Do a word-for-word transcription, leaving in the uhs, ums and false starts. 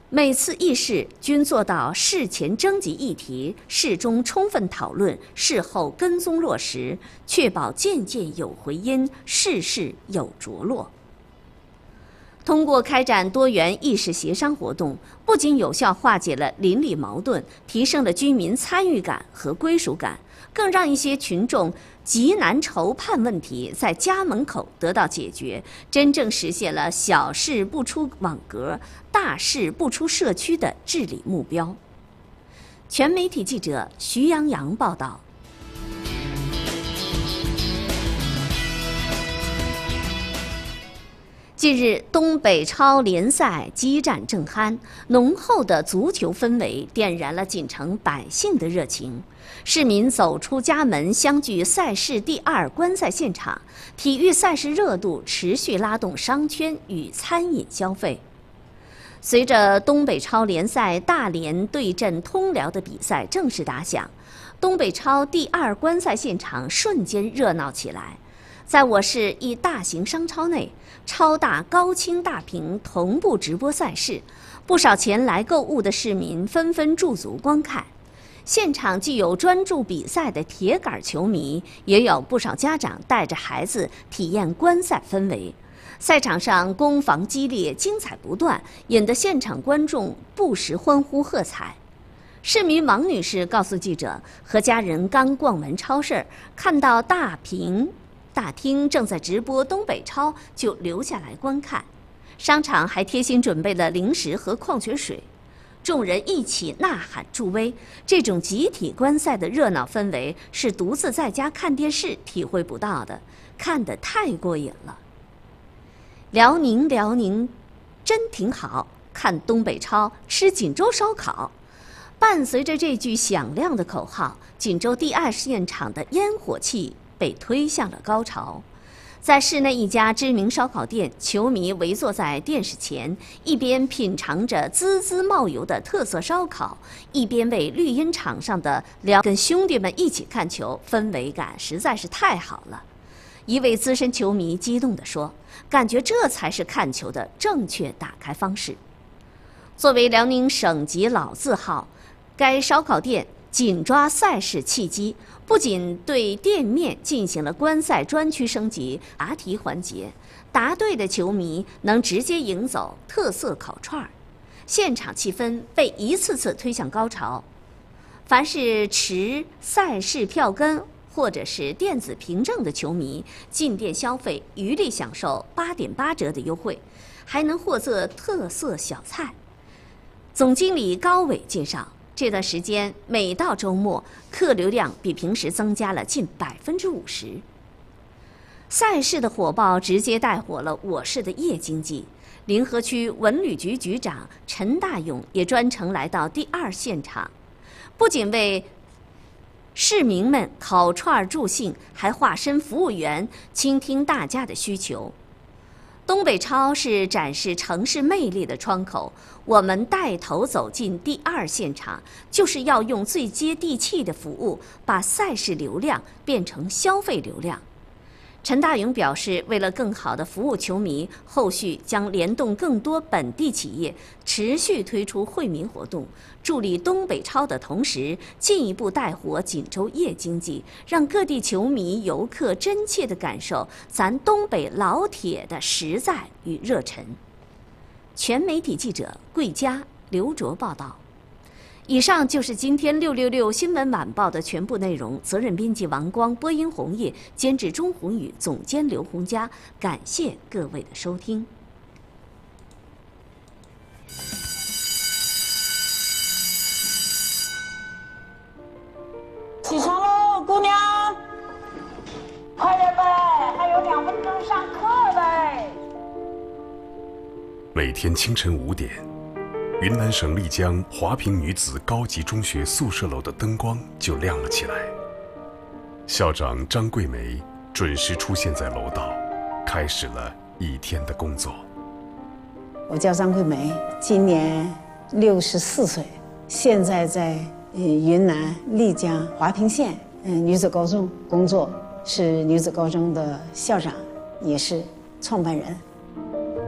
每次议事均做到事前征集议题，事中充分讨论，事后跟踪落实，确保件件有回音，事事有着落。通过开展多元议事协商活动，不仅有效化解了邻里矛盾，提升了居民参与感和归属感，更让一些群众急难愁盼问题在家门口得到解决，真正实现了小事不出网格，大事不出社区的治理目标。全媒体记者徐洋洋报道。近日，东北超联赛激战正酣，浓厚的足球氛围点燃了锦城百姓的热情。市民走出家门，相聚赛事第二观赛现场，体育赛事热度持续拉动商圈与餐饮消费。随着东北超联赛大连对阵通辽的比赛正式打响，东北超第二观赛现场瞬间热闹起来。在我市一大型商超内，超大高清大屏同步直播赛事，不少前来购物的市民纷纷驻足观看。现场既有专注比赛的铁杆球迷，也有不少家长带着孩子体验观赛氛围。赛场上攻防激烈，精彩不断，引得现场观众不时欢呼喝彩。市民王女士告诉记者，和家人刚逛完超市，看到大屏大厅正在直播东北超，就留下来观看。商场还贴心准备了零食和矿泉水，众人一起呐喊助威。这种集体观赛的热闹氛围是独自在家看电视体会不到的，看得太过瘾了。辽宁辽宁真挺好，看东北超吃锦州烧烤。伴随着这句响亮的口号，锦州第二现场的烟火气被推向了高潮。在市内一家知名烧烤店，球迷围坐在电视前，一边品尝着滋滋冒油的特色烧烤，一边为绿茵场上的辽跟兄弟们一起看球，氛围感实在是太好了。一位资深球迷激动地说，感觉这才是看球的正确打开方式。作为辽宁省级老字号，该烧烤店紧抓赛事契机，不仅对店面进行了观赛专区升级答题环节，答对的球迷能直接赢走特色烤串儿，现场气氛被一次次推向高潮。凡是持赛事票根或者是电子凭证的球迷，进店消费余力享受八点八折的优惠，还能获赠特色小菜。总经理高伟介绍，这段时间每到周末，客流量比平时增加了近百分之五十。赛事的火爆直接带火了我市的夜经济。临河区文旅局局长陈大勇也专程来到第二现场，不仅为市民们烤串助兴，还化身服务员，倾听大家的需求。东北超是展示城市魅力的窗口，我们带头走进第二现场，就是要用最接地气的服务，把赛事流量变成消费流量。陈大勇表示，为了更好地服务球迷，后续将联动更多本地企业，持续推出惠民活动，助力东北超的同时，进一步带活锦州夜经济，让各地球迷游客真切地感受咱东北老铁的实在与热忱。全媒体记者桂佳、刘卓报道。以上就是今天六六六新闻晚报的全部内容。责任编辑王光，播音红叶，监制钟宏宇，总监刘洪佳。感谢各位的收听。 起床喽，姑娘！快点呗，还有两分钟上课呗。 每天清晨五点。云南省丽江华坪女子高级中学宿舍楼的灯光就亮了起来。校长张桂梅准时出现在楼道，开始了一天的工作。 我叫张桂梅，今年六十四岁，现在在云南丽江华坪县嗯女子高中工作，是女子高中的校长，也是创办人。